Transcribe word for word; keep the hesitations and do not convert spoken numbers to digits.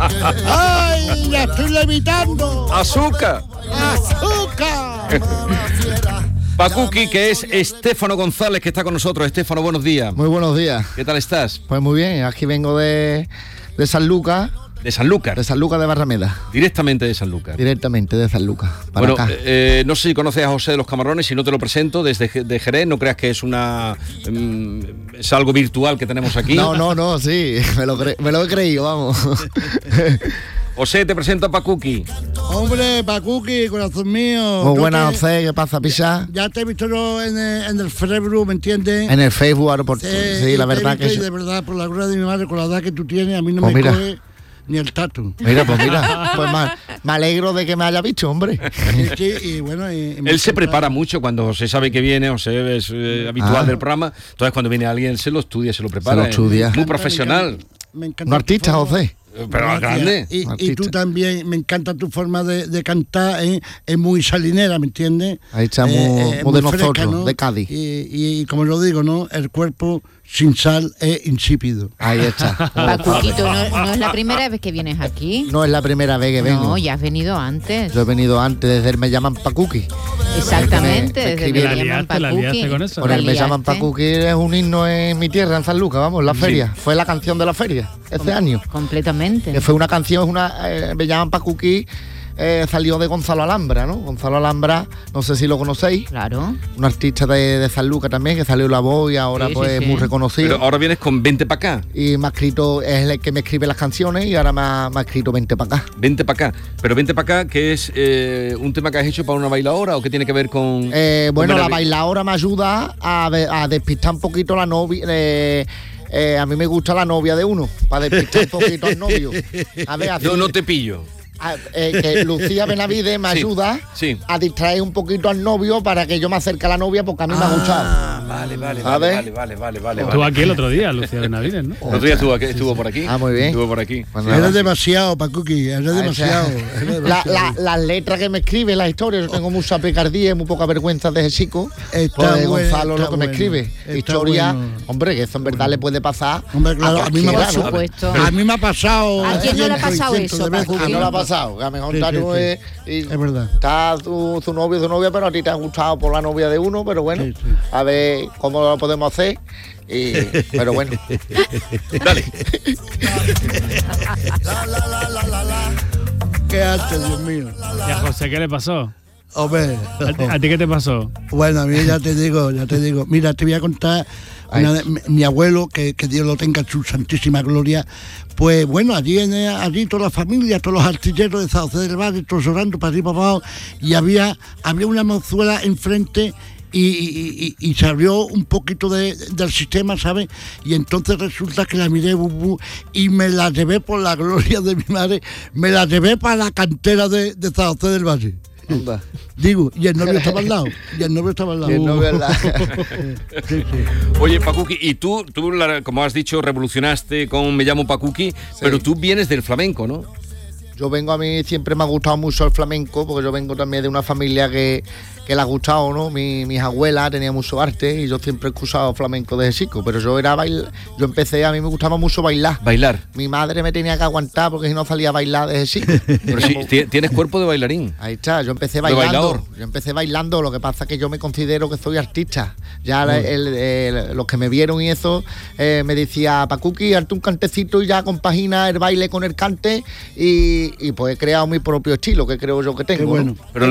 ¡Ay, ya estoy levitando! ¡Azúcar! ¡Azúcar! Pacuqui, que es Estéfano González, que está con nosotros. Estéfano, buenos días. Muy buenos días. ¿Qué tal estás? Pues muy bien, aquí vengo de, de Sanlúcar. De Sanlúcar. De Sanlúcar de Barrameda. Directamente de Sanlúcar. Directamente de Sanlúcar. Para bueno, acá. Eh, no sé si conoces a José de los Camarones, si no te lo presento, desde de Jerez, no creas que es una um, es algo virtual que tenemos aquí. No, no, no, sí, me lo, cre- me lo he creído, vamos. José, te presento a Pacuqui. Hombre, Pacuqui, corazón mío. Muy yo buena, te- José, ¿qué pasa, Picha? Ya te he visto yo en el, en el Facebook, ¿me entiendes? En el Facebook, ahora por... Eh, sí, y la te he verdad que... visto y sí. de verdad, por la gloria de mi madre, con la edad que tú tienes, a mí no Pues me mira. coge ni el tatu. Mira, pues mira, pues ma- me alegro de que me haya visto, hombre. Y, sí, y bueno, y- y me Él se encanta- prepara mucho cuando José sabe que viene, José es eh, habitual Ah. del programa. Entonces, cuando viene alguien, se lo estudia, se lo prepara. lo estudia. eh, Muy Me profesional. encanta, me encanta Un artista, tu forma. José. Pero Gracias. grande. Y, Un y tú artista. también, me encanta tu forma de, de cantar, ¿eh? Es muy salinera, ¿me entiendes? Ahí está, muy- Eh, muy de fresca, nosotros, ¿no? de Cádiz. Y, y, y como lo digo, ¿no? El cuerpo sin sal es insípido. Ahí está. Pacuquito, no, no es la primera vez que vienes aquí. No es la primera vez que vengo. No, ya has venido antes. Yo he venido antes, desde el Me Llaman Pacuqui. Exactamente, Me- me desde escribí- que La le llaman liaste, la liaste Pacuqui. con eso. Por La el Me Llaman liaste. Pacuqui es un himno en mi tierra, en San Lucas, vamos, en la feria. Fue la canción de la feria, este año. Completamente. Que fue una canción, es una, eh, Me Llaman Pacuqui, eh, salió de Gonzalo Alhambra, ¿no? Gonzalo Alhambra, no sé si lo conocéis, Claro. un artista de, de San Lucas también, que salió La Voz y ahora Sí, sí, pues sí. muy reconocido. Pero ahora vienes con Vente para acá. Y me ha escrito, es el que me escribe las canciones y ahora me ha, me ha escrito Vente para acá. Vente para acá. Pero Vente para acá, que es eh, un tema que has hecho para una bailadora o que tiene que ver con. Eh, con bueno, la Benavi- bailadora me ayuda a, ve- a despistar un poquito la novia. eh, eh, a mí me gusta la novia de uno, para despistar un poquito al novio. A ver, así- Yo no te pillo. a- eh, que Lucía Benavides me Sí, ayuda sí. a distraer un poquito al novio para que yo me acerque a la novia porque a mí me ha gustado. Ah, vale, vale, A vale, ver. vale, vale, vale, vale. Estuvo vale. aquí el otro día, Lucía Benavides, ¿no? El otro día estuvo, aquí, estuvo por aquí. Ah, muy bien. Estuvo por aquí. Pues nada. Eres demasiado, Pacuqui, eres Ah, demasiado. esa- eres La- demasiado. la- las letras que me escribe, las historias, yo tengo mucha picardía y muy poca vergüenza de ese chico. Está Pues de bueno, Gonzalo está lo que me bueno, escribe. está Historia, bueno. hombre, que eso en verdad le puede pasar. Hombre, claro, a mí me ha cualquiera, pasado. ¿no? Por supuesto. A mí me ha pasado. ¿A quién no le ha cientos y pasado cientos eso, de veces. Pacuqui? A mí no le ha pasado, que a lo mejor Sí, está sí, tú, sí. eh, y Es verdad. está tu, tu novio tu novia, pero a ti te ha gustado por la novia de uno, pero bueno, Sí, sí. a ver cómo lo podemos hacer. Y, pero bueno, Dale. Qué arte, Dios mío. ¿Y a José qué le pasó? Hombre. ¿A ti, a ti qué te pasó? Bueno, a mí ya te digo, ya te digo. Mira, te voy a contar Ay. una de- mi, mi abuelo, que, que Dios lo tenga en su santísima gloria. Pues bueno, allí, en, allí toda la familia, todos los artilleros de San José del Valle, todos orando para arriba para abajo, y había, había una mozuela enfrente. Y, y- y- y se abrió un poquito de- del sistema, ¿sabes? Y entonces resulta que la miré bu, bu, y me la llevé por la gloria de mi madre, me la llevé para la cantera de, de San José del Valle. anda. Digo, y el novio estaba al lado, y el novio estaba al lado. Y el novio al lado. Sí, sí. Oye, Pacuqui, y tú, tú la- como has dicho, revolucionaste con Me llamo Pacuqui, pero tú vienes del flamenco, ¿no? Yo vengo, a mí siempre me ha gustado mucho el flamenco, porque yo vengo también de una familia que, que le ha gustado, ¿no? Mi, mis abuelas tenían mucho arte y yo siempre he escuchado flamenco desde chico, pero yo era bail, yo empecé, a mí me gustaba mucho bailar. Bailar. Mi madre me tenía que aguantar porque si no salía a bailar desde chico. Pero sí, ti- tienes cuerpo de bailarín. Ahí está, yo empecé De bailando. bailador. Yo empecé bailando, lo que pasa es que yo me considero que soy artista. Ya la- el- el- los que me vieron y eso eh, me decía, Pacuqui, hazte un cantecito y ya compagina el baile con el cante y, y pues he creado mi propio estilo, que creo yo que tengo. Qué bueno. ¿no? Pero